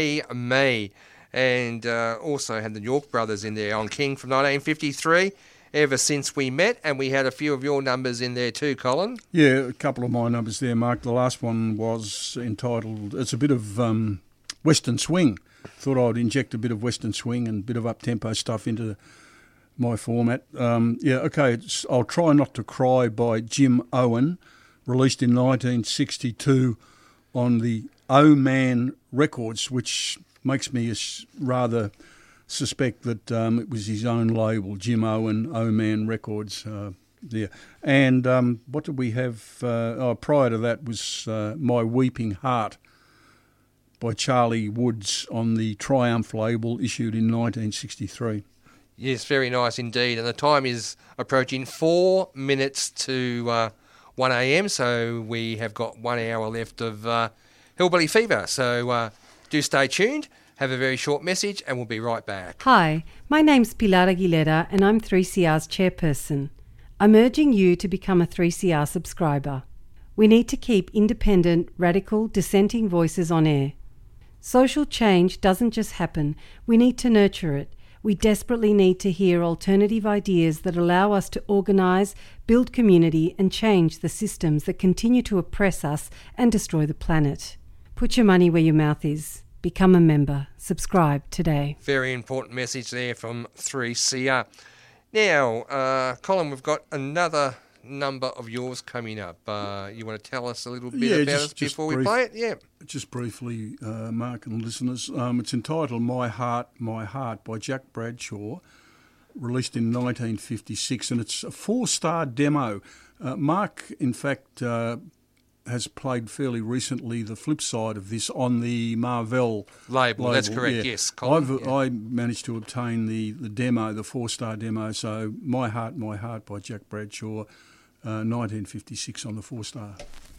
Me. And also had the York Brothers in there on King from 1953, Ever Since We Met, and we had a few of your numbers in there too, Colin. Yeah, a couple of my numbers there, Mark. The last one was entitled, it's a bit of Western Swing. Thought I'd inject a bit of Western Swing and a bit of up-tempo stuff into my format. I'll Try Not to Cry by Jim Owen, released in 1962 on the O-Man Records, which makes me rather suspect that it was his own label, Jim Owen, O-Man Records. There. And what did we have? Prior to that was My Weeping Heart by Charlie Woods on the Triumph label, issued in 1963. Yes, very nice indeed. And the time is approaching 4 minutes to 1 a.m, so we have got 1 hour left of Hillbilly Fever. So do stay tuned, have a very short message, and we'll be right back. Hi, my name's Pilar Aguilera, and I'm 3CR's chairperson. I'm urging you to become a 3CR subscriber. We need to keep independent, radical, dissenting voices on air. Social change doesn't just happen, we need to nurture it. We desperately need to hear alternative ideas that allow us to organise, build community and change the systems that continue to oppress us and destroy the planet. Put your money where your mouth is. Become a member. Subscribe today. Very important message there from 3CR. Now, Colin, we've got another number of yours coming up. You want to tell us a little bit about it before we play it? Yeah. Just briefly, Mark and listeners, it's entitled My Heart by Jack Bradshaw, released in 1956, and it's a 4-star demo. Mark, in fact, has played fairly recently the flip side of this on the Marvell label. That's correct, yeah. yes, Colin. I managed to obtain the demo, the 4-star demo, so My Heart by Jack Bradshaw, 1956 on the 4-star.